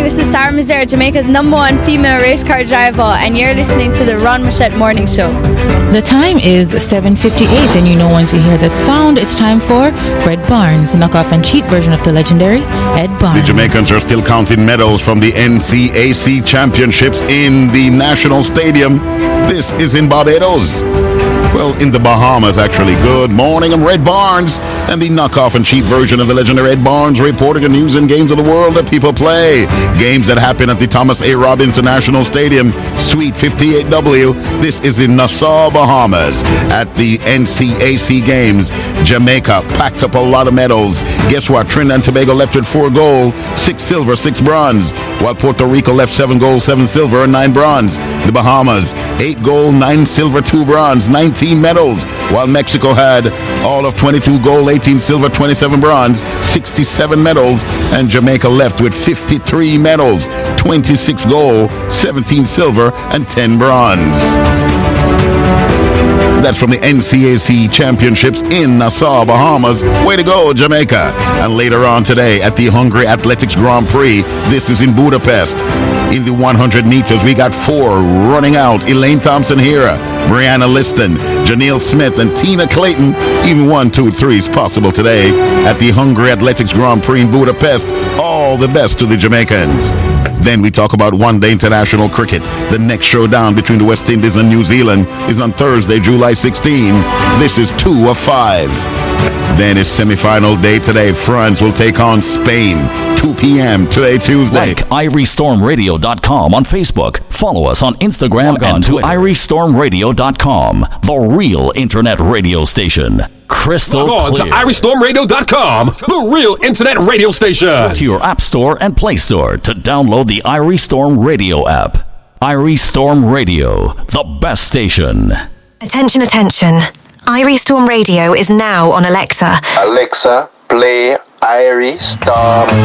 this is Sarah Mazera, Jamaica's #1 female race car driver, and you're listening to the Ron Machette Morning Show. The time is 7:58, and you know once you hear that sound, it's time for Red Barnes, the knockoff and cheap version of the legendary Ed Barnes. The Jamaicans are still counting medals from the NCAC championships in the National Stadium. This is in Barbados. Well, in the Bahamas, actually. Good morning, I'm Red Barnes, and the knockoff and cheap version of the legendary Ed Barnes, reporting the news and games of the world that people play. Games that happen at the Thomas A. Robinson National Stadium, Suite 58W. This is in Nassau, Bahamas. At the NCAC Games, Jamaica packed up a lot of medals. Guess what? Trinidad and Tobago left with 4 gold, 6 silver, 6 bronze, while Puerto Rico left 7 gold, 7 silver, and 9 bronze. The Bahamas, 8 gold, 9 silver, 2 bronze, 19 medals, while Mexico had all of 22 gold, 18 silver, 27 bronze, 67 medals, and Jamaica left with 53 medals, 26 gold, 17 silver, and 10 bronze. That's from the NCAC Championships in Nassau, Bahamas. Way to go, Jamaica. And later on today at the Hungary Athletics Grand Prix, this is in Budapest. In the 100 meters, we got 4 running out. Elaine Thompson-Hera, Brianna Liston, Janelle Smith, and Tina Clayton. Even 1, 2, 3 is possible today at the Hungary Athletics Grand Prix in Budapest. All the best to the Jamaicans. Then we talk about one-day international cricket. The next showdown between the West Indies and New Zealand is on Thursday, July 16. This is 2 of 5. Then it's semi-final day today. France will take on Spain, 2 p.m. today, Tuesday. Like IrieStormRadio.com on Facebook. Follow us on Instagram and to IrieStormRadio.com, the real internet radio station. Crystal clear. Log on to IrieStormRadio.com, the real internet radio station. Go to your App Store and Play Store to download the Irie Storm Radio app. Irie Storm Radio, the best station. Attention, attention. Irie Storm Radio is now on Alexa. Alexa, play Irie Storm